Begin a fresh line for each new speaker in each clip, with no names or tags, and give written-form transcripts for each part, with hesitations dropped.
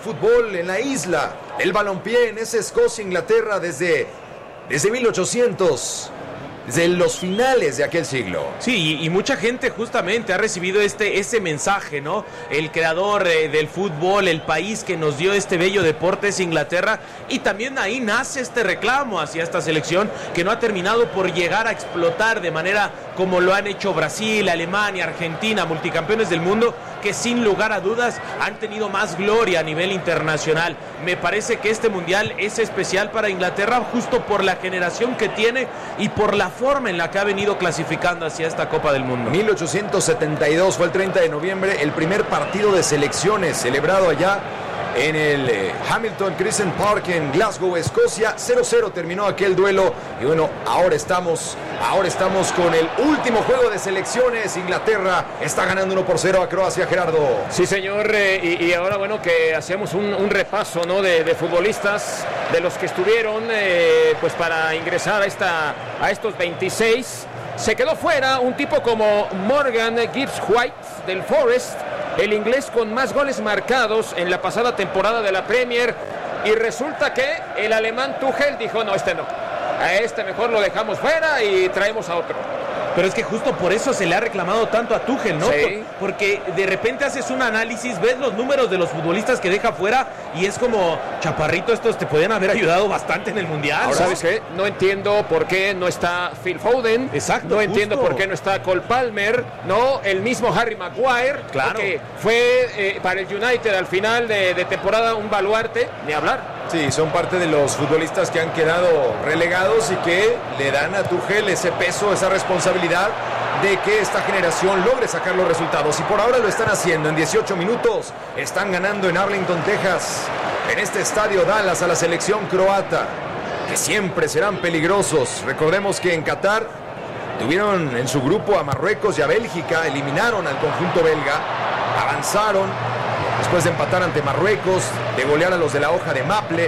fútbol en la isla, el balompié en esa Escocia, Inglaterra, desde 1800, desde los finales de aquel siglo.
Sí, y mucha gente justamente ha recibido ese mensaje, ¿no? El creador del fútbol, el país que nos dio este bello deporte es Inglaterra, y también ahí nace este reclamo hacia esta selección que no ha terminado por llegar a explotar de manera como lo han hecho Brasil, Alemania, Argentina, multicampeones del mundo, que sin lugar a dudas han tenido más gloria a nivel internacional. Me parece que este mundial es especial para Inglaterra justo por la generación que tiene y por la forma en la que ha venido clasificando hacia esta Copa del Mundo.
1872 fue el 30 de noviembre, el primer partido de selecciones celebrado allá en el Hamilton Crescent Park en Glasgow, Escocia. 0-0 terminó aquel duelo y bueno, ahora estamos con el último juego de selecciones. Inglaterra está ganando 1-0 a Croacia, Gerardo.
Sí, señor, y ahora bueno que hacemos un repaso, ¿no? de futbolistas, de los que estuvieron pues para ingresar a estos 26. Se quedó fuera un tipo como Morgan Gibbs White del Forest, el inglés con más goles marcados en la pasada temporada de la Premier, y resulta que el alemán Tuchel dijo, no, a este mejor lo dejamos fuera y traemos a otro.
Pero es que justo por eso se le ha reclamado tanto a Tuchel, ¿no?
Sí.
Porque de repente haces un análisis, ves los números de los futbolistas que deja fuera y es como, chaparrito, estos te podían haber ayudado bastante en el Mundial.
Ahora, ¿sabes qué? No entiendo por qué no está Phil Foden.
Exacto.
No entiendo por qué no está Cole Palmer, ¿no? El mismo Harry Maguire.
Claro.
Que fue para el United al final de temporada un baluarte, ni hablar.
Sí, son parte de los futbolistas que han quedado relegados y que le dan a Tuchel ese peso, esa responsabilidad de que esta generación logre sacar los resultados. Y por ahora lo están haciendo. En 18 minutos están ganando en Arlington, Texas, en este estadio Dallas, a la selección croata, que siempre serán peligrosos. Recordemos que en Qatar tuvieron en su grupo a Marruecos y a Bélgica, eliminaron al conjunto belga, avanzaron después de empatar ante Marruecos, de golear a los de la hoja de Maple.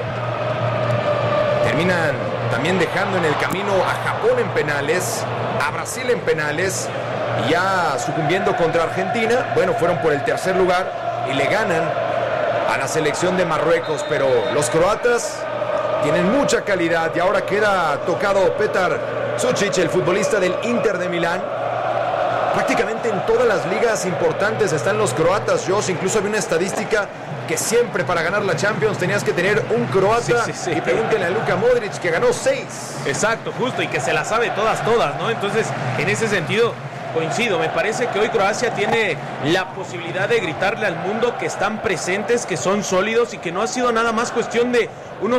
Terminan también dejando en el camino a Japón en penales, a Brasil en penales, y ya sucumbiendo contra Argentina. Bueno, fueron por el tercer lugar y le ganan a la selección de Marruecos, pero los croatas tienen mucha calidad y ahora queda tocado Petar Sučić, el futbolista del Inter de Milán. Prácticamente en todas las ligas importantes están los croatas, Josh. Incluso había una estadística que siempre para ganar la Champions tenías que tener un croata. Sí. Y pregúntenle a Luka Modric, que ganó 6.
Exacto, justo, y que se la sabe todas, ¿no? Entonces, en ese sentido, coincido. Me parece que hoy Croacia tiene la posibilidad de gritarle al mundo que están presentes, que son sólidos y que no ha sido nada más cuestión de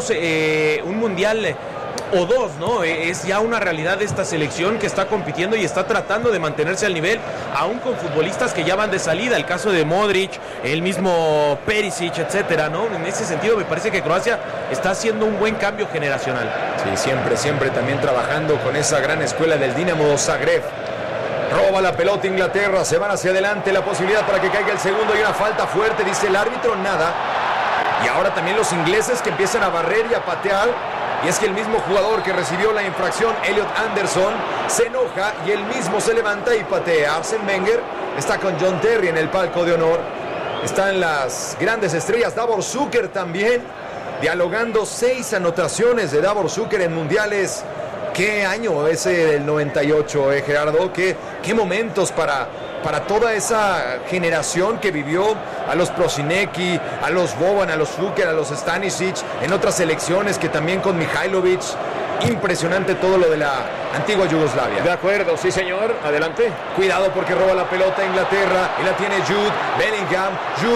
un mundial o dos, ¿no? Es ya una realidad de esta selección que está compitiendo y está tratando de mantenerse al nivel, aún con futbolistas que ya van de salida, el caso de Modric, el mismo Perisic, etcétera, ¿no? En ese sentido me parece que Croacia está haciendo un buen cambio generacional.
Sí, siempre también trabajando con esa gran escuela del Dinamo Zagreb. Roba la pelota Inglaterra, se van hacia adelante, la posibilidad para que caiga el segundo y una falta fuerte, dice el árbitro, nada. Y ahora también los ingleses que empiezan a barrer y a patear. Y es que el mismo jugador que recibió la infracción, Elliot Anderson, se enoja y él mismo se levanta y patea. Arsene Wenger está con John Terry en el palco de honor. Están las grandes estrellas, Davor Šuker también, dialogando. 6 anotaciones de Davor Šuker en mundiales. ¿Qué año ese del 98, Gerardo? ¿Qué momentos para toda esa generación que vivió a los Prosinecki, a los Boban, a los Šuker, a los Stanisic, en otras selecciones que también con Mihajlovic. Impresionante todo lo de la antigua Yugoslavia.
De acuerdo, sí señor, adelante.
Cuidado porque roba la pelota Inglaterra y la tiene Jude Bellingham,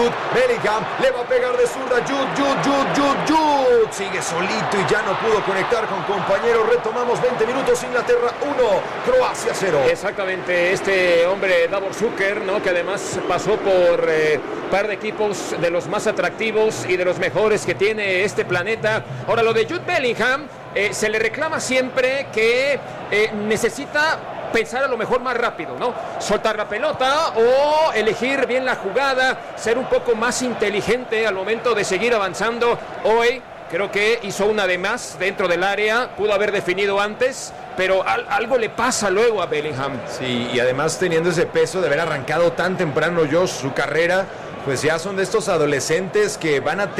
le va a pegar de zurda, Jude, sigue solito y ya no pudo conectar con compañeros. Retomamos 20 minutos, Inglaterra 1, Croacia 0.
Exactamente, este hombre Davor Šuker, ¿no? Que además pasó por par de equipos de los más atractivos y de los mejores que tiene este planeta. Ahora lo de Jude Bellingham, se le reclama siempre que necesita pensar a lo mejor más rápido, ¿no? Soltar la pelota o elegir bien la jugada, ser un poco más inteligente al momento de seguir avanzando. Hoy creo que hizo una de más dentro del área, pudo haber definido antes, pero algo le pasa luego a Bellingham.
Sí, y además teniendo ese peso de haber arrancado tan temprano, Josh, su carrera, pues ya son de estos adolescentes que van a